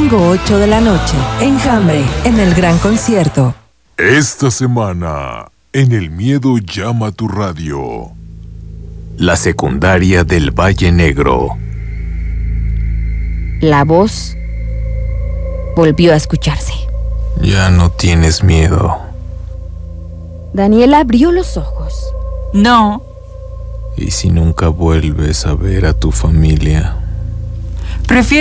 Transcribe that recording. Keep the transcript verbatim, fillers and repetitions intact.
Domingo ocho de la noche, Enjambre, en el Gran Concierto. Esta semana, en El Miedo Llama a tu Radio. La secundaria del Valle Negro. La voz volvió a escucharse. Ya no tienes miedo. Daniela abrió los ojos. No. ¿Y si nunca vuelves a ver a tu familia? Prefiero